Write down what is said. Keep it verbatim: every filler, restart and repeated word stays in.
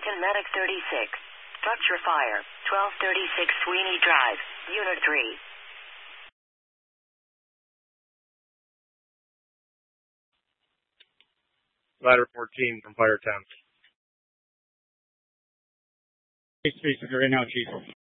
American Medic thirty-six. Structure fire, twelve thirty-six Sweeney Drive, Unit three. Ladder fourteen from Firetown. Speaking right now, Chief.